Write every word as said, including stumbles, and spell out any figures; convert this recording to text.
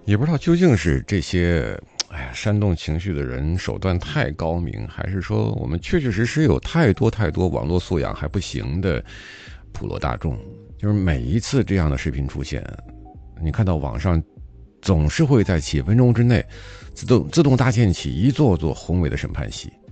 也不知道究竟是这些哎呀煽动情绪的人手段太高明，还是说我们确确实实有太多太多网络素养还不行的普罗大众。就是每一次这样的视频出现，你看到网上总是会在几分钟之内自动自动搭建起一座座宏伟的审判席。